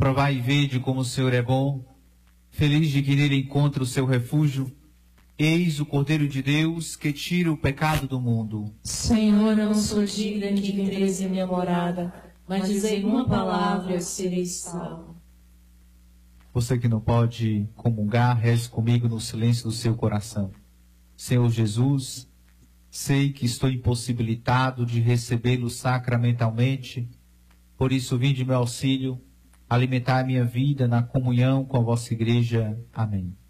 Provai e vede como o Senhor é bom, feliz de que nele encontra o seu refúgio. Eis o Cordeiro de Deus que tira o pecado do mundo. Senhor, eu não sou digna de que entreis em minha morada, mas dizei uma palavra e eu serei salvo. Você que não pode comungar, reze comigo no silêncio do seu coração. Senhor Jesus, sei que estou impossibilitado de recebê-lo sacramentalmente, por isso vinde meu auxílio, alimentar a minha vida na comunhão com a vossa igreja. Amém.